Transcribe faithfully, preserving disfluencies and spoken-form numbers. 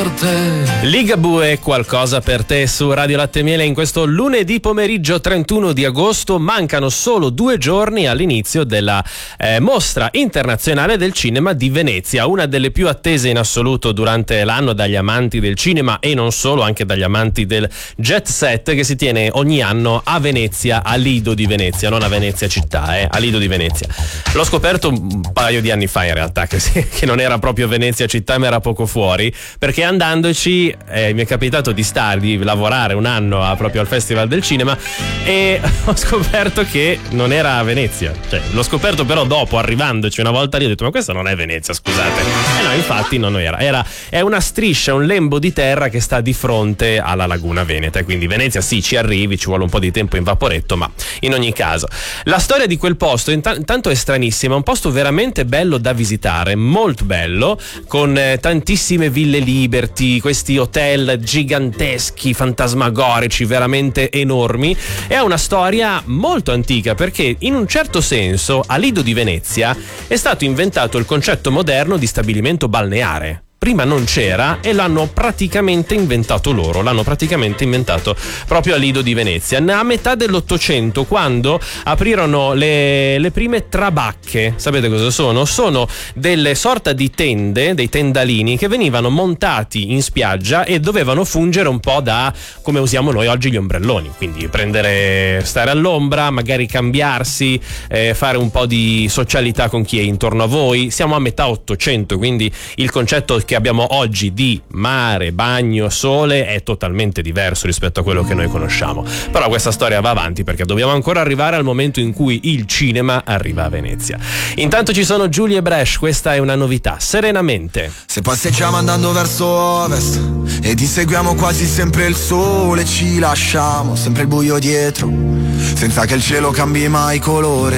te. Ligabue, qualcosa per te su Radio Latte e Miele in questo lunedì pomeriggio trentuno di agosto. Mancano solo due giorni all'inizio della eh, Mostra Internazionale del Cinema di Venezia, una delle più attese in assoluto durante l'anno dagli amanti del cinema e non solo, anche dagli amanti del jet set, che si tiene ogni anno a Venezia, a Lido di Venezia, non a Venezia città, eh, a Lido di Venezia. L'ho scoperto un paio di anni fa in realtà, che, che non era proprio Venezia città, ma era poco fuori, perché andandoci eh, mi è capitato di stare, di lavorare un anno a, proprio al Festival del Cinema, e ho scoperto che non era a Venezia. Cioè, l'ho scoperto però dopo, arrivandoci una volta lì, ho detto ma questa non è Venezia, scusate. E no, infatti non era. Era è una striscia, un lembo di terra che sta di fronte alla Laguna Veneta, e quindi Venezia sì, ci arrivi, ci vuole un po' di tempo in vaporetto, ma in ogni caso la storia di quel posto intanto è stranissima, un posto veramente bello da visitare, molto bello, con eh, tantissime ville Liberty, questi hotel giganteschi, fantasmagorici, veramente enormi, e ha una storia molto antica, perché in un certo senso a Lido di Venezia è stato inventato il concetto moderno di stabilimento balneare. Prima non c'era e l'hanno praticamente inventato loro, l'hanno praticamente inventato proprio a Lido di Venezia, a metà dell'Ottocento, quando aprirono le, le prime trabacche. Sapete cosa sono? Sono delle sorta di tende, dei tendalini che venivano montati in spiaggia e dovevano fungere un po' da come usiamo noi oggi gli ombrelloni, quindi prendere, stare all'ombra, magari cambiarsi, eh, fare un po' di socialità con chi è intorno a voi. Siamo a metà Ottocento, quindi il concetto che abbiamo oggi di mare, bagno, sole è totalmente diverso rispetto a quello che noi conosciamo. Però questa storia va avanti, perché dobbiamo ancora arrivare al momento in cui il cinema arriva a Venezia. Intanto ci sono Giulia e Bresh, questa è una novità, Serenamente. Se passeggiamo andando verso ovest ed inseguiamo quasi sempre il sole, ci lasciamo sempre il buio dietro, senza che il cielo cambi mai colore.